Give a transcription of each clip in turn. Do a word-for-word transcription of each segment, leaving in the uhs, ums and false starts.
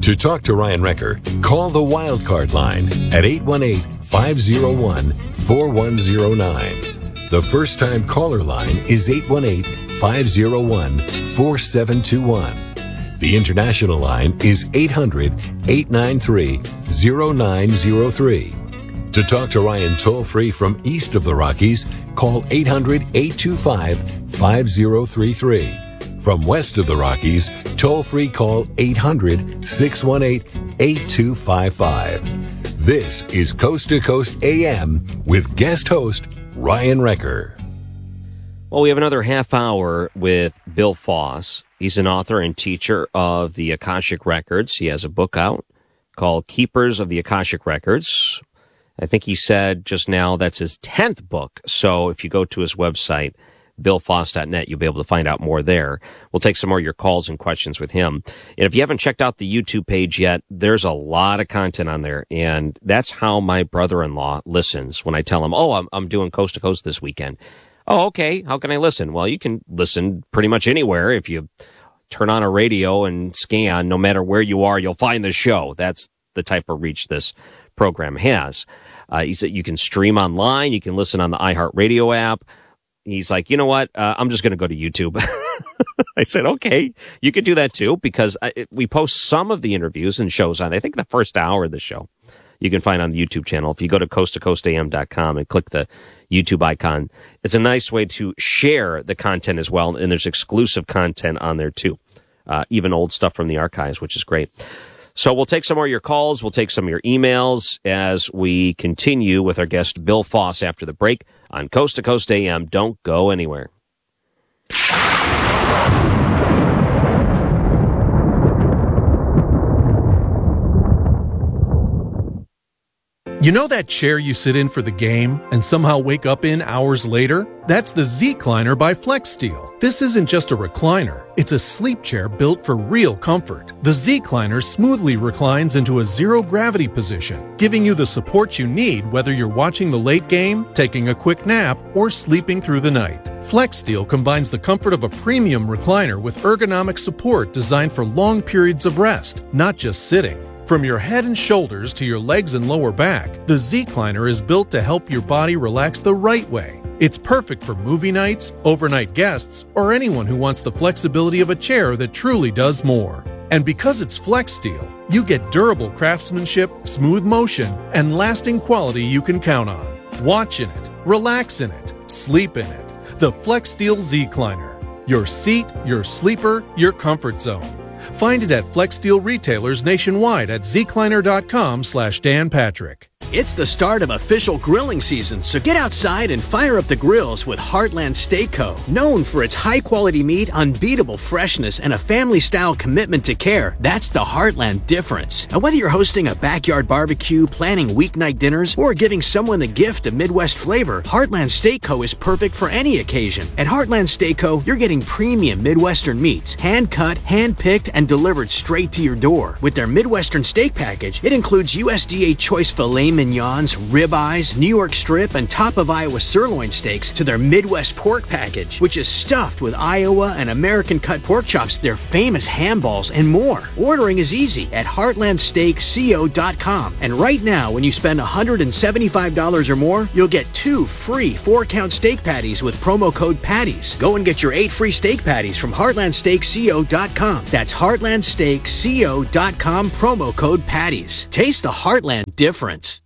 To talk to Ryan Recker, call the Wildcard line at eight one eight, five oh one, four one oh nine. The first-time caller line is eight one eight, five oh one, four seven two one. The international line is eight hundred, eight nine three, oh nine oh three. To talk to Ryan toll-free from east of the Rockies, call eight hundred, eight two five, five oh three three. From west of the Rockies, toll-free call eight hundred, six one eight, eight two five five. This is Coast to Coast A M with guest host Ryan Recker. Well, we have another half hour with Bill Foss. He's an author and teacher of the Akashic Records. He has a book out called Keepers of the Akashic Records. I think he said just now that's his tenth book. So if you go to his website, bill foss dot net, you'll be able to find out more there. We'll take some more of your calls and questions with him. And if you haven't checked out the YouTube page yet, there's a lot of content on there. And that's how my brother-in-law listens when I tell him, oh, I'm, I'm doing Coast to Coast this weekend. Oh, okay. How can I listen? Well, you can listen pretty much anywhere. If you turn on a radio and scan, no matter where you are, you'll find the show. That's the type of reach this program has. Uh, he said you can stream online. You can listen on the iHeartRadio app. He's like, you know what? Uh, I'm just going to go to YouTube. I said, okay, you could do that too, because I, it, we post some of the interviews and shows on, I think, the first hour of the show. You can find on the YouTube channel. If you go to coast to coast a m dot com and click the YouTube icon, it's a nice way to share the content as well. And there's exclusive content on there too, uh, even old stuff from the archives, which is great. So we'll take some more of your calls. We'll take some of your emails as we continue with our guest, Bill Foss, after the break on Coast to Coast A M. Don't go anywhere. You know that chair you sit in for the game and somehow wake up in hours later? That's the Z-Cliner by FlexSteel. This isn't just a recliner, it's a sleep chair built for real comfort. The Z-Cliner smoothly reclines into a zero-gravity position, giving you the support you need whether you're watching the late game, taking a quick nap, or sleeping through the night. FlexSteel combines the comfort of a premium recliner with ergonomic support designed for long periods of rest, not just sitting. From your head and shoulders to your legs and lower back, the Z-Cliner is built to help your body relax the right way. It's perfect for movie nights, overnight guests, or anyone who wants the flexibility of a chair that truly does more. And because it's FlexSteel, you get durable craftsmanship, smooth motion, and lasting quality you can count on. Watch in it, relax in it, sleep in it. The FlexSteel Z-Cliner. Your seat, your sleeper, your comfort zone. Find it at FlexSteel retailers nationwide at zcliner.com slash Dan Patrick. It's the start of official grilling season, so get outside and fire up the grills with Heartland Steak Co. Known for its high-quality meat, unbeatable freshness, and a family-style commitment to care, that's the Heartland difference. And whether you're hosting a backyard barbecue, planning weeknight dinners, or giving someone the gift of Midwest flavor, Heartland Steak Co. is perfect for any occasion. At Heartland Steak Co., you're getting premium Midwestern meats, hand-cut, hand-picked, and delivered straight to your door. With their Midwestern steak package, it includes U S D A choice filet mignons, ribeyes, New York strip, and top of Iowa sirloin steaks to their Midwest pork package, which is stuffed with Iowa and American cut pork chops, their famous ham balls, and more. Ordering is easy at heartland steak co dot com. And right now, when you spend one hundred seventy-five dollars or more, you'll get two free four-count steak patties with promo code PATTIES. Go and get your eight free steak patties from heartland steak co dot com. That's heartland steak co dot com, promo code PATTIES. Taste the Heartland difference.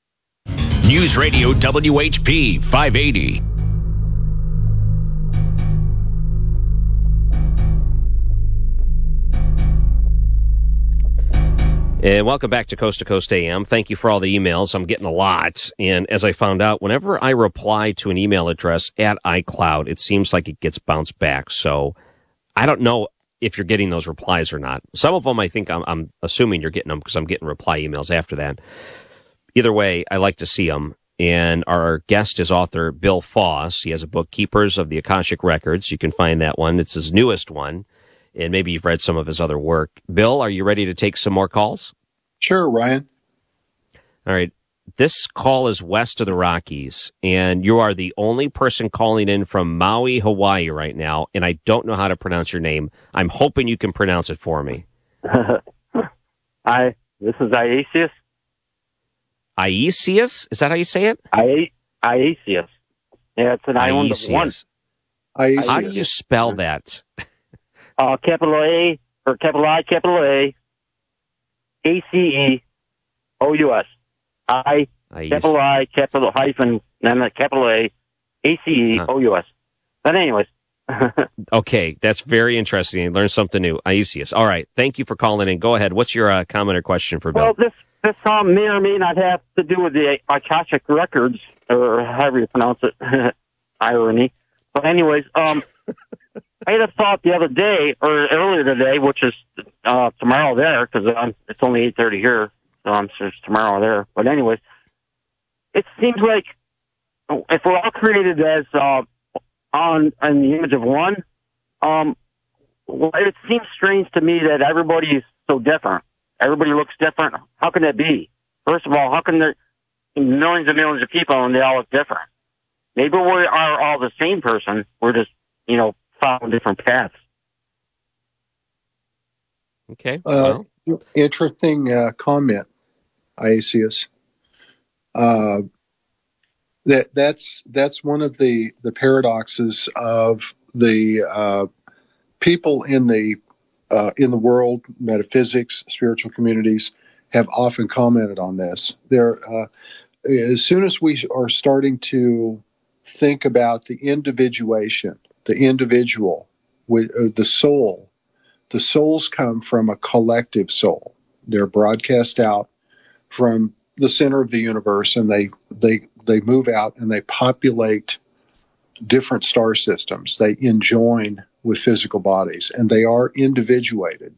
News Radio W H P five eighty. And welcome back to Coast to Coast A M. Thank you for all the emails. I'm getting a lot. And as I found out, whenever I reply to an email address at iCloud, it seems like it gets bounced back. So I don't know if you're getting those replies or not. Some of them, I think I'm, I'm assuming you're getting them because I'm getting reply emails after that. Either way, I like to see them. And our guest is author Bill Foss. He has a book, Keepers of the Akashic Records. You can find that one. It's his newest one. And maybe you've read some of his other work. Bill, are you ready to take some more calls? Sure, Ryan. All right. This call is west of the Rockies, and you are the only person calling in from Maui, Hawaii right now, and I don't know how to pronounce your name. I'm hoping you can pronounce it for me. Hi, this is Iasius. Iasius? Is that how you say it? I Iasius. Yeah, it's an island of one. Iasius. How do you spell that? Uh, capital A, or capital I, capital A, A C E, O U S. I, capital I, capital hyphen, and then capital A, A C E, O U S. But anyways. Okay, that's very interesting. I learned something new. Iasius. All right, thank you for calling in. Go ahead. What's your uh, comment or question for Bill? Well, this this song may or may not have to do with the Akashic Records, or however you pronounce it. Irony. But anyways, um, I had a thought the other day, or earlier today, which is uh, tomorrow there, because it's only eight thirty here, so I'm sure it's tomorrow there. But anyways, it seems like if we're all created as uh, on in the image of one, um, well, it seems strange to me that everybody is so different. Everybody looks different. How can that be? First of all, how can there be millions and millions of people and they all look different? Maybe we are all the same person. We're just, you know, following different paths. Okay. Uh, well. Interesting uh, comment, Iasius. Uh, that that's that's one of the, the paradoxes of the uh, people in the uh, in the world, metaphysics, spiritual communities have often commented on this. There, uh, as soon as we are starting to think about the individuation, the individual, with uh, the soul, the souls come from a collective soul. They're broadcast out from the center of the universe, and they they they move out and they populate different star systems. They enjoin with physical bodies, and they are individuated.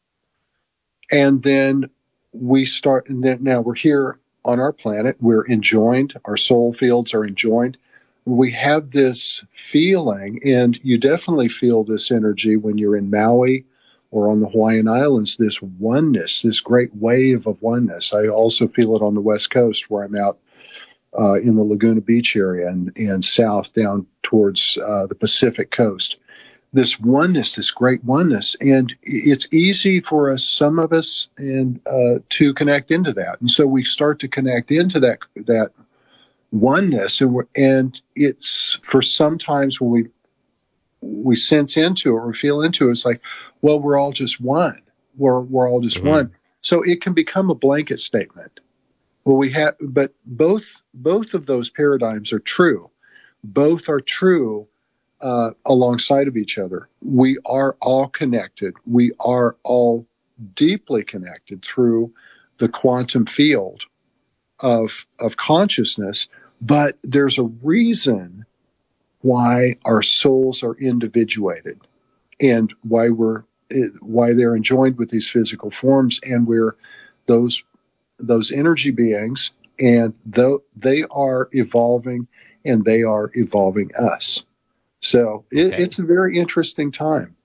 And then we start, and then now we're here on our planet. We're enjoined. Our soul fields are enjoined. We have this feeling, and you definitely feel this energy when you're in Maui or on the Hawaiian Islands, this oneness, this great wave of oneness. I also feel it on the West Coast where I'm out uh, in the Laguna Beach area and, and south down towards uh, the Pacific coast. This oneness, this great oneness, and it's easy for us, some of us, and uh, to connect into that. And so we start to connect into that that oneness, and we're, and it's for sometimes when we we sense into it or we feel into it, it's like, well, we're all just one. We're we're all just mm-hmm. one. So it can become a blanket statement. Well, we have, but both both of those paradigms are true. Both are true uh, alongside of each other. We are all connected. We are all deeply connected through the quantum field of of consciousness. But there's a reason why our souls are individuated and why we're why they're enjoined with these physical forms, and we're those those energy beings, and though they are evolving and they are evolving us. So it, okay. it's a very interesting time.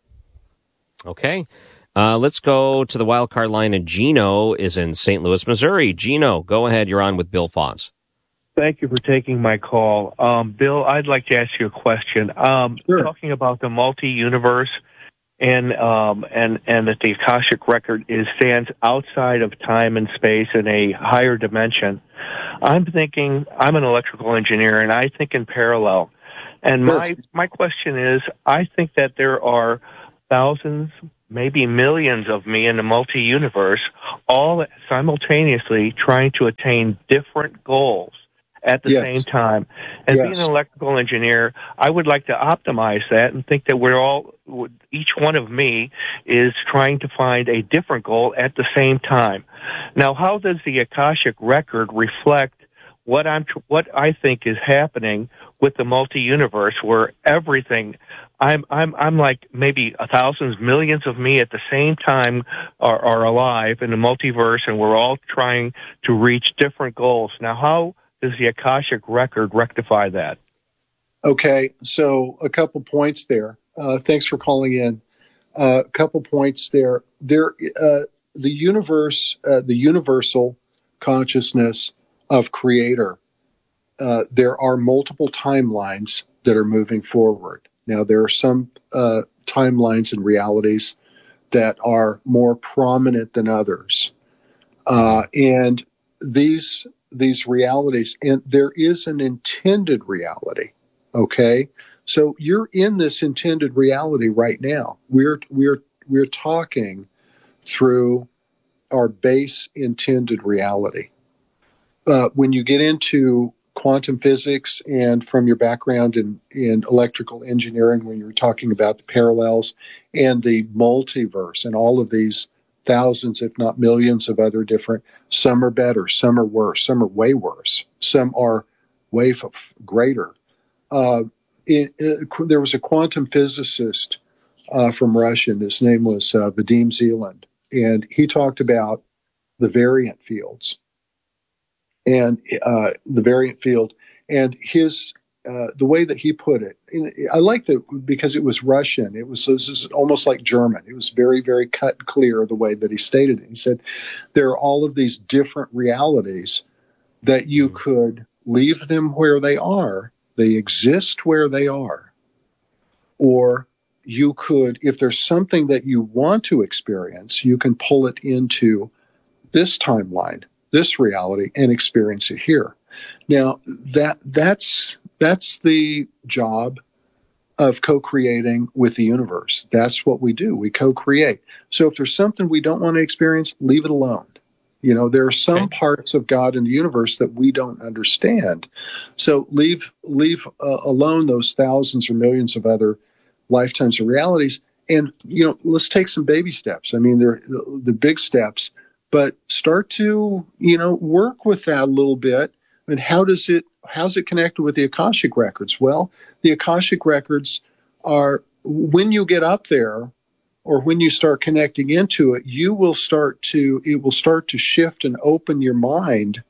Okay. Uh, let's go to the wild card line, and Gino is in Saint Louis, Missouri. Gino, go ahead. You're on with Bill Foss. Thank you for taking my call. Um, Bill, I'd like to ask you a question. Um, sure. Talking about the multi-universe and um, and and that the Akashic Record is stands outside of time and space in a higher dimension. I'm thinking, I'm an electrical engineer, and I think in parallel. And sure. my my question is, I think that there are thousands, maybe millions of me in the multi-universe, all simultaneously trying to attain different goals at the yes. same time. And yes. being an electrical engineer, I would like to optimize that and think that we're all, each one of me is trying to find a different goal at the same time. Now, how does the Akashic Record reflect what I'm, what I think is happening with the multi-universe, where everything, I'm, I'm, I'm like maybe a thousands, millions of me at the same time are, are alive in the multiverse, and we're all trying to reach different goals. Now, how does the Akashic Record rectify that? Okay, so a couple points there. Uh, thanks for calling in. Uh, a couple points there. There, uh, the universe, uh, the universal consciousness of Creator. Uh, there are multiple timelines that are moving forward. Now, there are some uh, timelines and realities that are more prominent than others. Uh, and these these realities, and there is an intended reality. Okay, so you're in this intended reality right now. We're we're we're talking through our base intended reality. Uh, when you get into quantum physics and from your background in, in electrical engineering, when you're talking about the parallels and the multiverse and all of these thousands, if not millions of other different, some are better, some are worse, some are way worse, some are way f- greater. Uh, it, it, there was a quantum physicist uh, from Russia, and his name was uh, Vadim Zeland, and he talked about the variant fields and uh, the variant field, and his uh, the way that he put it. I like that because it was Russian. It was this is almost like German. It was very, very cut and clear the way that he stated it. He said there are all of these different realities that you could leave them where they are. They exist where they are, or you could, if there's something that you want to experience, you can pull it into this timeline, this reality, and experience it here. Now, that that's that's the job of co-creating with the universe. That's what we do. We co-create. So if there's something we don't want to experience, leave it alone. You know, there are some okay. parts of God in the universe that we don't understand. So leave leave uh, alone those thousands or millions of other lifetimes of realities. And, you know, let's take some baby steps. I mean, they're the, the big steps, but start to, you know, work with that a little bit. And how does it, how's it connected with the Akashic records? Well, the Akashic records are, when you get up there or when you start connecting into it, you will start to, it will start to shift and open your mind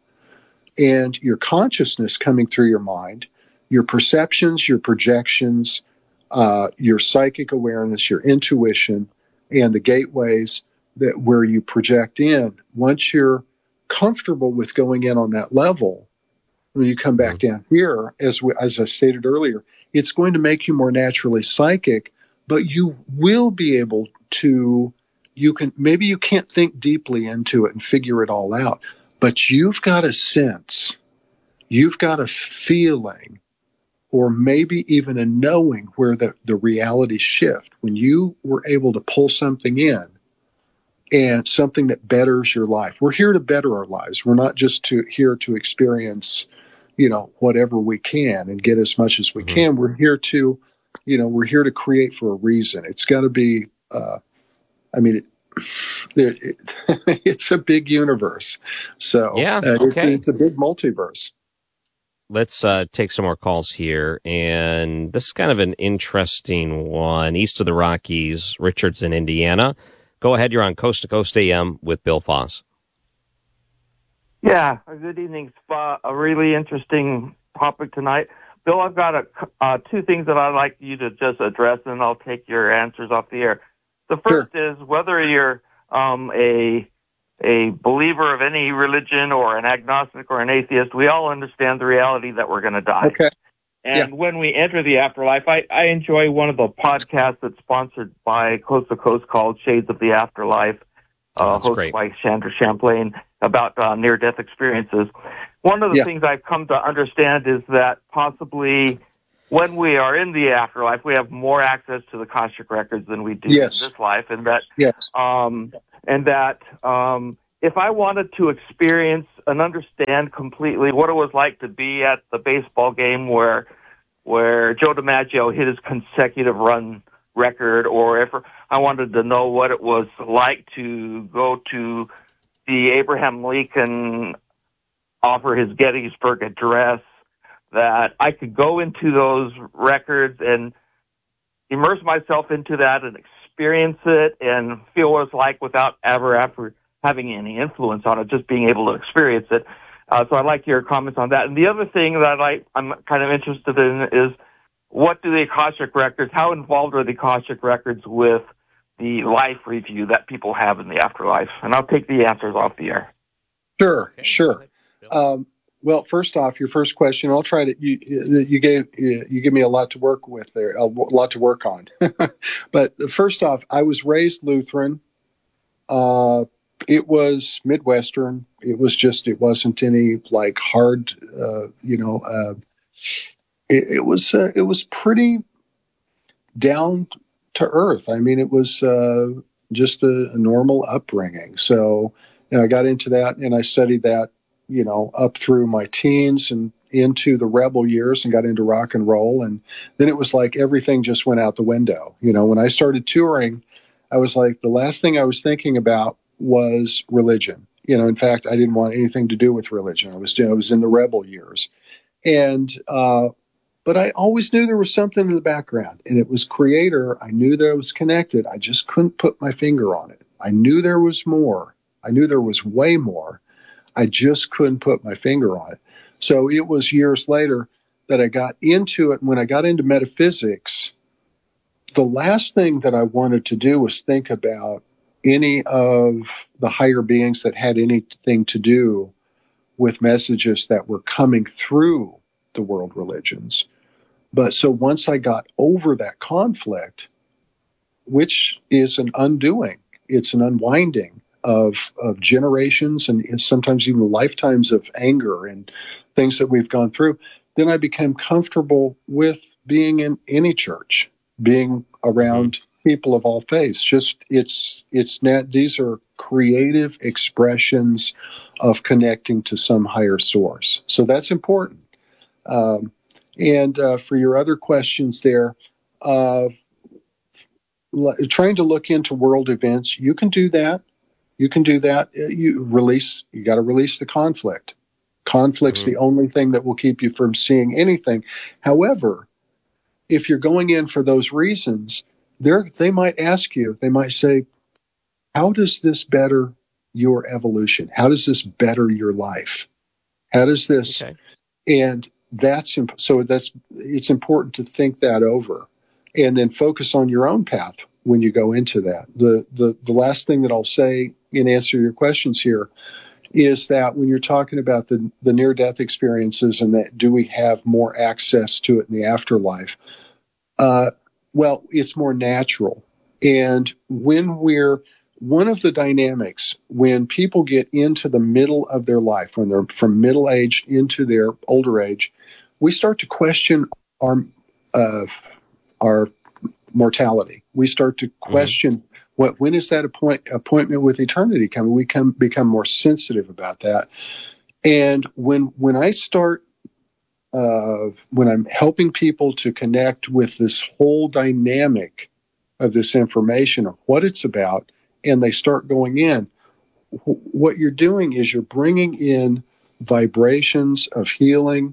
and your consciousness coming through your mind, your perceptions, your projections, uh, your psychic awareness, your intuition, and the gateways that where you project in. Once you're comfortable with going in on that level, when you come back down here, as we, as I stated earlier, it's going to make you more naturally psychic, but you will be able to, you can, maybe you can't think deeply into it and figure it all out, but you've got a sense, you've got a feeling, or maybe even a knowing where the, the realities shift. When you were able to pull something in, and something that betters your life. We're here to better our lives. We're not just to here to experience, you know, whatever we can and get as much as we mm-hmm. can. We're here to, you know, we're here to create for a reason. It's got to be, uh, I mean, it, it, it, it's a big universe. So yeah, uh, okay. it, it's a big multiverse. Let's uh, take some more calls here. And this is kind of an interesting one. East of the Rockies, Richard's in Indiana. Go ahead. You're on Coast to Coast A M with Bill Foss. Yeah. Good evening, Spa. A really interesting topic tonight. Bill, I've got a, uh, two things that I'd like you to just address, and I'll take your answers off the air. The first sure. is whether you're um, a a believer of any religion or an agnostic or an atheist, we all understand the reality that we're going to die. Okay. And yeah. when we enter the afterlife, I, I enjoy one of the podcasts that's sponsored by Coast to Coast called Shades of the Afterlife, uh, oh, hosted great. by Chandra Champlain, about uh, near-death experiences. One of the yeah. things I've come to understand is that possibly when we are in the afterlife, we have more access to the Akashic records than we do yes. in this life, and that yes. um, and that um, if I wanted to experience and understand completely what it was like to be at the baseball game where where Joe DiMaggio hit his consecutive run record, or if I wanted to know what it was like to go to the Abraham Lincoln offer his Gettysburg Address, that I could go into those records and immerse myself into that and experience it and feel what it's like without ever, ever having any influence on it, just being able to experience it. Uh, so I'd like your comments on that. And the other thing that I'd like, I'm kind of interested in is what do the Akashic records, how involved are the Akashic records with the life review that people have in the afterlife? And I'll take the answers off the air. Sure, okay, sure. Um, well, first off, your first question, I'll try to, you, you gave, you give me a lot to work with there, a lot to work on. But first off, I was raised Lutheran. Uh, it was Midwestern. It was just, it wasn't any like hard, uh, you know, uh, it, it was, uh, it was pretty down to earth. I mean, it was uh, just a, a normal upbringing. So, you know, I got into that and I studied that, you know, up through my teens and into the rebel years and got into rock and roll. And then it was like everything just went out the window. You know, when I started touring, I was like, the last thing I was thinking about was religion. You know, in fact, I didn't want anything to do with religion. I was, I was in the rebel years. And, uh, but I always knew there was something in the background, and it was Creator. I knew that it was connected. I just couldn't put my finger on it. I knew there was more. I knew there was way more. I just couldn't put my finger on it. So it was years later that I got into it. When I got into metaphysics, the last thing that I wanted to do was think about any of the higher beings that had anything to do with messages that were coming through the world religions. But so once I got over that conflict, which is an undoing, it's an unwinding of, of generations and sometimes even lifetimes of anger and things that we've gone through, then I became comfortable with being in any church, being around mm-hmm. people of all faiths. Just it's it's not, these are creative expressions of connecting to some higher source. So that's important. Um, and uh, for your other questions there, uh, l- trying to look into world events, you can do that. You can do that. You release. You got to release the conflict. Conflict's mm-hmm. the only thing that will keep you from seeing anything. However, if you're going in for those reasons, they they might ask you. They might say, "How does this better your evolution? How does this better your life? How does this?" Okay. And that's imp- so that's it's important to think that over, and then focus on your own path when you go into that. The the the last thing that I'll say in answer to your questions here is that when you're talking about the the near death experiences and that do we have more access to it in the afterlife? Uh, well, it's more natural, and when we're one of the dynamics when people get into the middle of their life, when they're from middle age into their older age, we start to question our uh, our mortality. We start to question mm-hmm. what when is that appoint, appointment with eternity coming? We come become more sensitive about that. And when when I start uh, when I'm helping people to connect with this whole dynamic of this information of what it's about, and they start going in, what you're doing is you're bringing in vibrations of healing.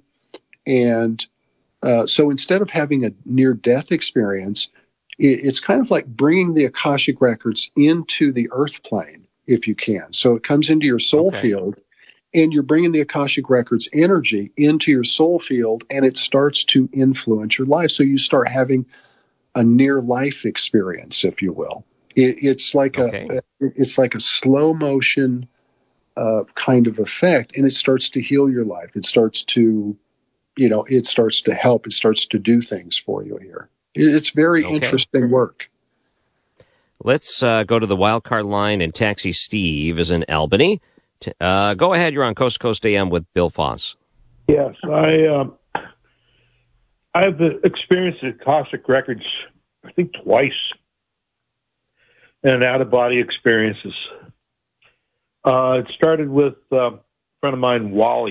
And uh, so instead of having a near-death experience, it, it's kind of like bringing the Akashic records into the earth plane, if you can. So it comes into your soul okay. field, and you're bringing the Akashic records energy into your soul field, and it starts to influence your life. So you start having a near-life experience, if you will. It, it's like okay. a it's like a slow motion uh, kind of effect, and it starts to heal your life. It starts to, you know, it starts to help. It starts to do things for you here. It's very okay. interesting work. Let's uh, go to the wild card line, and Taxi Steve is in Albany. Uh, go ahead. You're on Coast to Coast A M with Bill Foss. Yes, I uh, I've experienced the Akashic records, I think twice. And out-of-body experiences. Uh, it started with uh, a friend of mine, Wally.